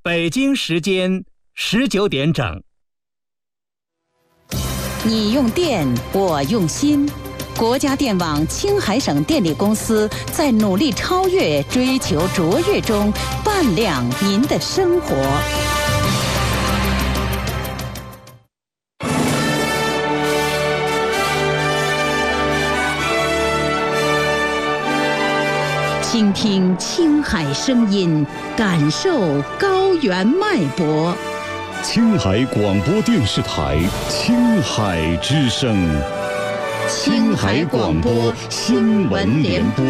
北京时间19点整。 你用电，我用心。国家电网青海省电力公司在努力超越、追求卓越中，伴亮您的生活。倾听青海声音，感受高原脉搏。 青海广播电视台青海之声， 青海广播新闻联播。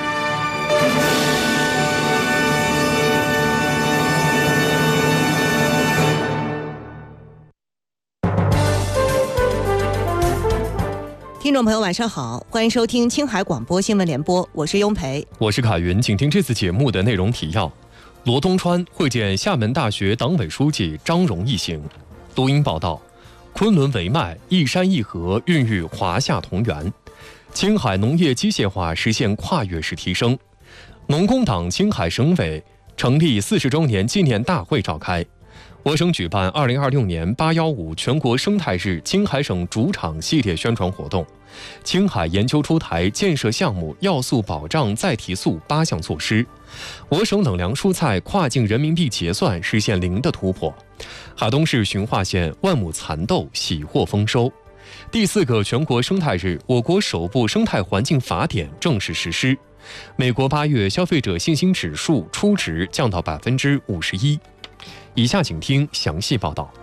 听众朋友晚上好，欢迎收听青海广播新闻联播，我是雍培， 我是凯云，请听这次节目的内容提要。罗东川会见厦门大学党委书记张荣一行。录音报道，昆仑为脉，一山一河孕育华夏同源。青海农业机械化实现跨越式提升。农工党青海省委成立40周年纪念大会召开。我省举办2026年815全国生态日青海省主场系列宣传活动。青海研究出台建设项目要素保障再提速8项措施。我省冷粮蔬菜跨境人民币结算实现0的突破。海东市循化县万亩蚕豆喜获丰收。第4个全国生态日，我国首部生态环境法典正式实施。美国8月消费者信心指数初值降到51%。以下请听详细报道。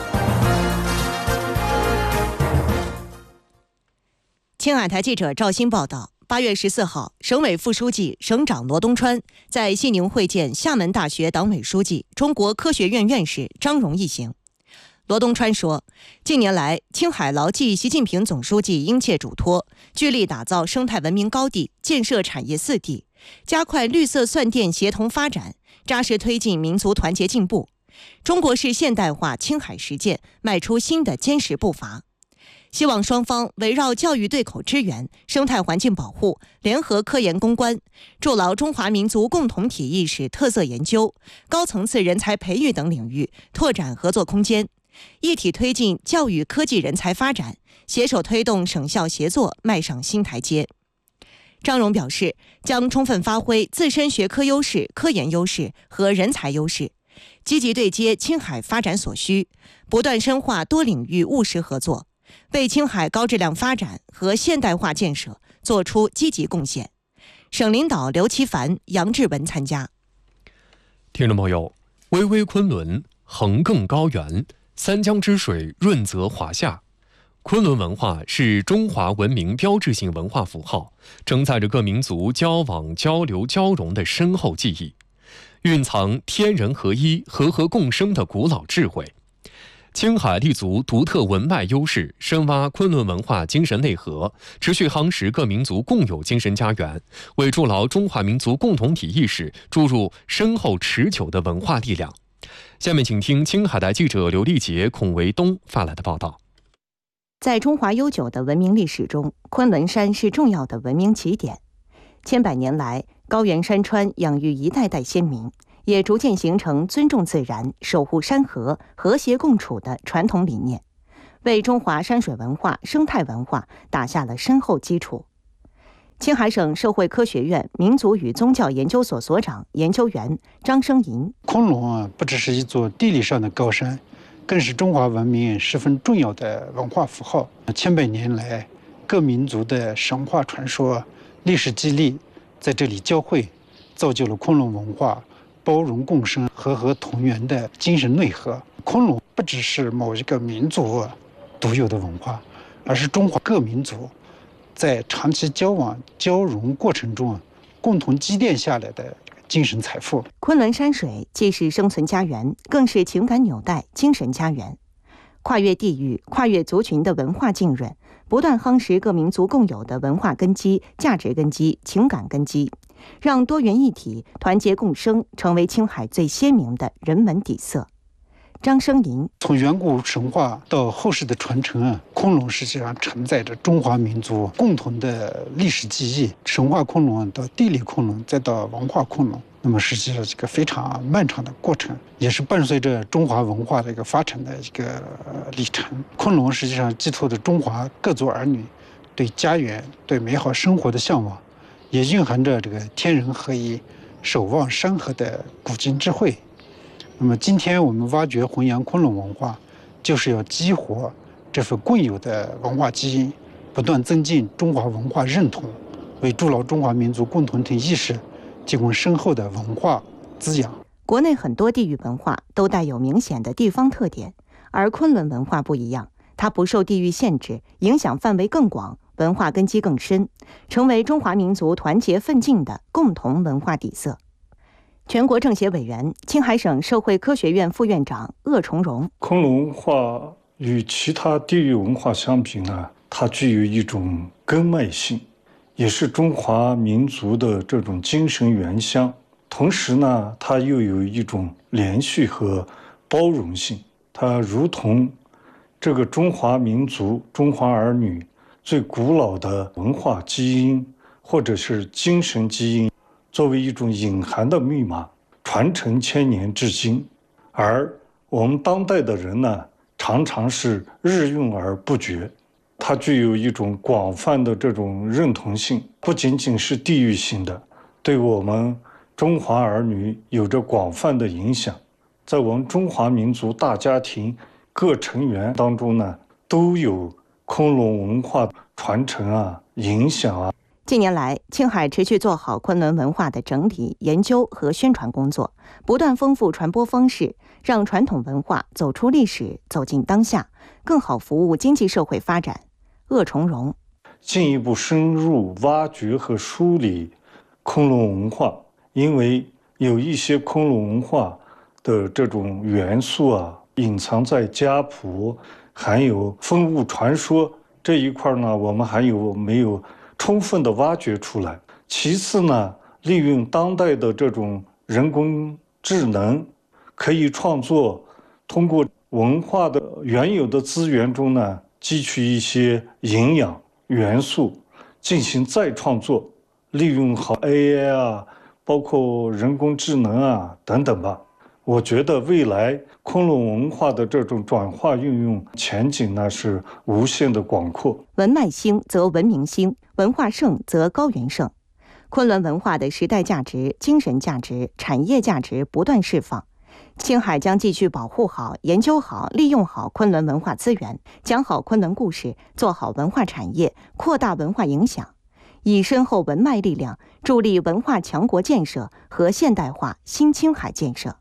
青海台记者赵鑫报道，8月14号，省委副书记、省长罗东川在西宁会见厦门大学党委书记、中国科学院院士张荣一行。罗东川说，近年来，青海牢记习近平总书记殷切嘱托，聚力打造生态文明高地，建设产业4地，加快绿色蒜电协同发展，扎实推进民族团结进步。中国式现代化青海实践迈出新的坚实步伐。希望双方围绕教育对口支援、生态环境保护、联合科研攻关，筑牢中华民族共同体意识特色研究、高层次人才培育等领域拓展合作空间，一体推进教育科技人才发展，携手推动省校协作迈上新台阶。张荣表示，将充分发挥自身学科优势、科研优势和人才优势，积极对接青海发展所需，不断深化多领域务实合作，为青海高质量发展和现代化建设做出积极贡献。省领导刘其凡、杨志文参加。 听众朋友，巍巍昆仑，横亘高原，三江之水润泽华夏。昆仑文化是中华文明标志性文化符号，承载着各民族交往、交流、交融的深厚记忆，蕴藏天人合一、和合共生的古老智慧。青海立足独特文脉优势，深挖昆仑文化精神内核，持续夯实各民族共有精神家园，为筑牢中华民族共同体意识注入深厚持久的文化力量。下面请听青海台记者刘丽杰、孔维东发来的报道。 在中华悠久的文明历史中，昆仑山是重要的文明起点。千百年来，高原山川养育一代代先民，也逐渐形成尊重自然、守护山河、和谐共处的传统理念，为中华山水文化、生态文化打下了深厚基础。青海省社会科学院民族与宗教研究所所长、研究员张生银： 昆仑不只是一座地理上的高山，更是中华文明十分重要的文化符号。千百年来，各民族的神话传说、历史记忆在这里交汇，造就了昆仑文化包容共生、和合同源的精神内核。昆仑不只是某一个民族独有的文化，而是中华各民族在长期交往交融过程中共同积淀下来的精神财富。 昆仑山水既是生存家园，更是情感纽带、精神家园。跨越地域、跨越族群的文化浸润，不断夯实各民族共有的文化根基、价值根基、情感根基，让多元一体、团结共生成为青海最鲜明的人文底色。张生银： 从远古神话到后世的传承昆仑实际上承载着中华民族共同的历史记忆。神话昆仑到地理昆仑，再到文化昆仑， 那么实际上这个非常漫长的过程，也是伴随着中华文化的一个发展的一个历程。昆仑实际上寄托着中华各族儿女对家园、对美好生活的向往，也蕴含着这个天人合一、守望山河的古今智慧。那么今天我们挖掘弘扬昆仑文化，就是要激活这份共有的文化基因，不断增进中华文化认同，为筑牢中华民族共同体意识提供深厚的文化滋养。 国内很多地域文化都带有明显的地方特点，而昆仑文化不一样，它不受地域限制，影响范围更广，文化根基更深，成为中华民族团结奋进的共同文化底色。全国政协委员、青海省社会科学院副院长鄂崇荣： 昆仑文化与其他地域文化相比呢，它具有一种根脉性，也是中华民族的这种精神原乡。同时呢，它又有一种连续和包容性，它如同这个中华民族、中华儿女最古老的文化基因或者是精神基因，作为一种隐含的密码，传承千年至今。而我们当代的人呢，常常是日用而不觉，它具有一种广泛的这种认同性，不仅仅是地域性的，对我们中华儿女有着广泛的影响。在我们中华民族大家庭各成员当中呢，都有昆仑文化传承啊、影响啊。 近年来，青海持续做好昆仑文化的整理、研究和宣传工作，不断丰富传播方式，让传统文化走出历史，走进当下，更好服务经济社会发展。鄂崇荣： 进一步深入挖掘和梳理昆仑文化，因为有一些昆仑文化的这种元素啊，隐藏在家谱，还有风物传说这一块呢，我们还没有充分的挖掘出来。其次呢，利用当代的这种人工智能，可以创作，通过文化的原有的资源中呢，汲取一些营养元素，进行再创作，利用好 AI 啊，包括人工智能啊等等吧。我觉得未来昆仑文化的这种转化运用前景呢，是无限的广阔。 文脉兴则文明兴，文化盛则高原盛。昆仑文化的时代价值、精神价值、产业价值不断释放。青海将继续保护好、研究好、利用好昆仑文化资源，讲好昆仑故事，做好文化产业，扩大文化影响，以深厚文脉力量助力文化强国建设和现代化新青海建设。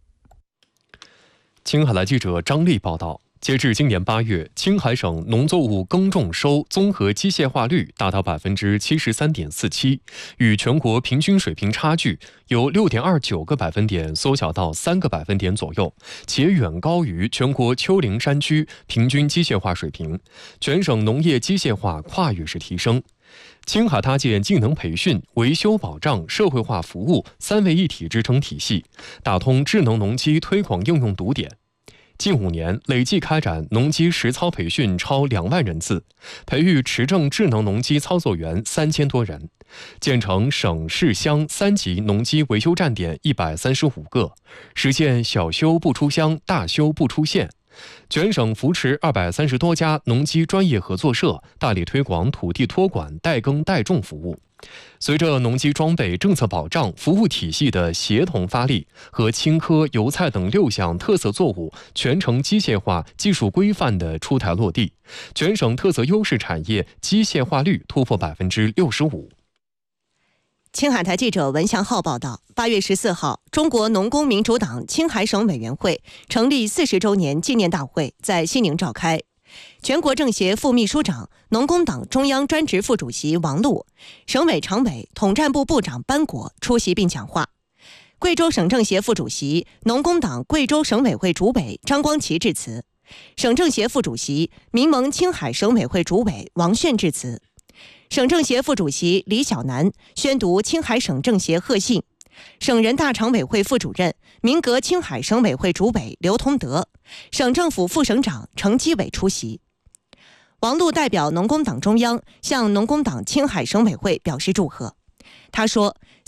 青海来记者张丽报道，截至今年8月，青海省农作物耕种收综合机械化率达到73.47%，与全国平均水平差距由6.29个百分点缩小到3个百分点左右，且远高于全国丘陵山区平均机械化水平。全省农业机械化跨越式提升。青海搭建技能培训、维修保障、社会化服务3位一体支撑体系，打通智能农机推广应用堵点。近5年累计开展农机实操培训超2万人次，培育持证智能农机操作员3000多人，建成省市乡3级农机维修站点135个，实现小修不出乡、大修不出县。全省扶持230多家农机专业合作社，大力推广土地托管、代耕代种服务。随着农机装备、政策保障、服务体系的协同发力和青稞、油菜等6项特色作物全程机械化技术规范的出台落地，全省特色优势产业机械化率突破65%。 青海台记者文祥浩报道，8月14号，中国农工民主党青海省委员会成立40周年纪念大会在西宁召开。全国政协副秘书长、农工党中央专职副主席王璐、省委常委、统战部部长班果出席并讲话。贵州省政协副主席、农工党贵州省委会主委张光奇致辞。省政协副主席、民盟青海省委会主委王炫致辞。省政协副主席李小南宣读青海省政协贺信，省人大常委会副主任、民革青海省委会主委刘同德，省政府副省长程基伟出席。王璐代表农工党中央向农工党青海省委会表示祝贺。他说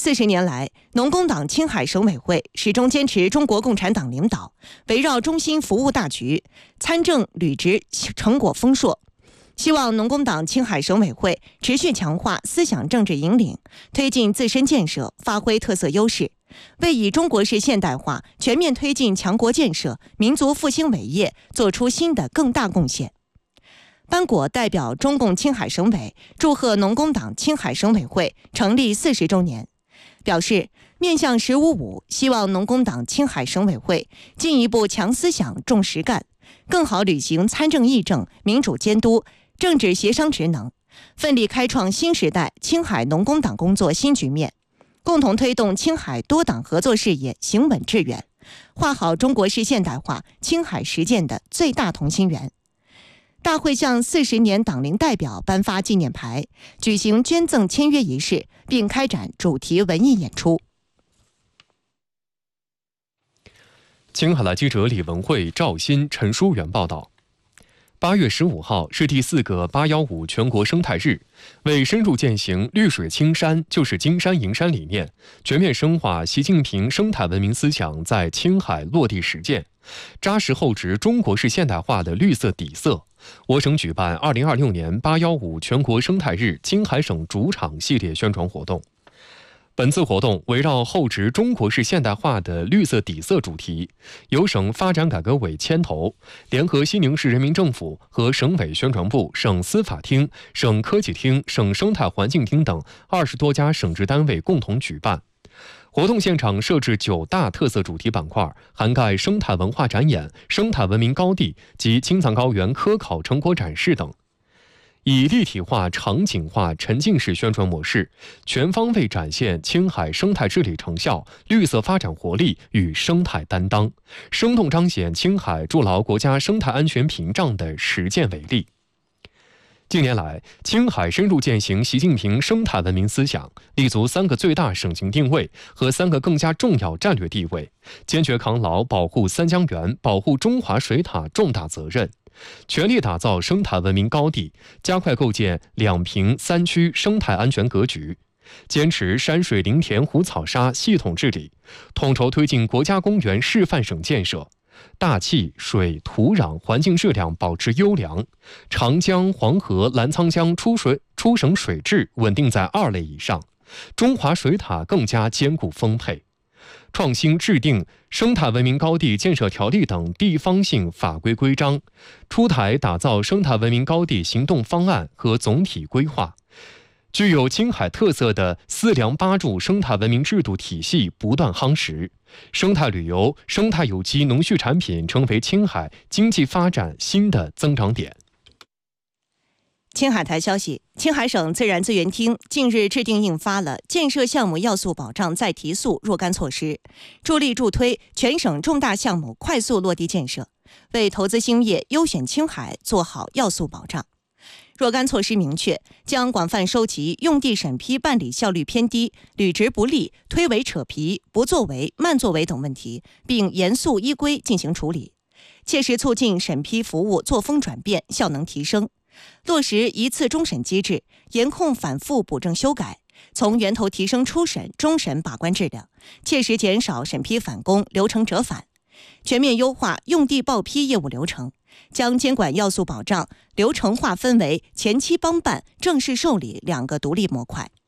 40年来，农工党青海省委会始终坚持中国共产党领导，围绕中心服务大局，参政履职成果丰硕。希望农工党青海省委会持续强化思想政治引领，推进自身建设，发挥特色优势，为以中国式现代化全面推进强国建设、民族复兴伟业做出新的更大贡献。班果代表中共青海省委祝贺农工党青海省委会成立40周年，表示面向“15+5”，希望农工党青海省委会进一步强思想、重实干，更好履行参政议政、民主监督、政治协商职能，奋力开创新时代青海农工党工作新局面，共同推动青海多党合作事业行稳致远，画好中国式现代化青海实践的最大同心圆。大会向40年党龄代表颁发纪念牌，举行捐赠签约仪式，并开展主题文艺演出。 青海的记者李文慧、赵鑫、陈淑媛报道。8月15号是第4个815全国生态日，为深入践行绿水青山就是金山银山理念，全面深化习近平生态文明思想在青海落地实践，扎实厚植中国式现代化的绿色底色，我省举办2026年815全国生态日青海省主场系列宣传活动。本次活动围绕厚植中国式现代化的绿色底色主题，由省发展改革委牵头，联合西宁市人民政府和省委宣传部、省司法厅、省科技厅、省生态环境厅等20多家省直单位共同举办。活动现场设置9大特色主题板块，涵盖生态文化展演、生态文明高地及青藏高原科考成果展示等。以立体化、场景化、沉浸式宣传模式，全方位展现青海生态治理成效、绿色发展活力与生态担当，生动彰显青海筑牢国家生态安全屏障的实践伟力。近年来，青海深入践行习近平生态文明思想，立足3个最大省型定位和3个更加重要战略地位，坚决扛牢保护3江源、保护中华水塔重大责任，全力打造生态文明高地，加快构建2平3区生态安全格局，坚持山水林田湖草沙系统治理，统筹推进国家公园示范省建设，大气、水、土壤环境质量保持优良，长江、黄河、澜沧江出省水质稳定在2类以上，中华水塔更加坚固丰沛。创新制定生态文明高地建设条例等地方性法规规章，出台打造生态文明高地行动方案和总体规划。具有青海特色的4粮8住生态文明制度体系不断夯实，生态旅游、生态有机农畜产品成为青海经济发展新的增长点。 青海台消息，青海省自然资源厅近日制定印发了建设项目要素保障再提速若干措施，助力助推全省重大项目快速落地建设，为投资兴业优选青海做好要素保障。若干措施明确，将广泛收集用地审批办理效率偏低、履职不力、推诿扯皮、不作为、慢作为等问题，并严肃依规进行处理，切实促进审批服务作风转变、效能提升。落实一次终审机制，严控反复补正修改，从源头提升初审、终审把关质量，切实减少审批返工、流程折返，全面优化用地报批业务流程，将监管要素保障流程划分为前期帮办、正式受理2个独立模块。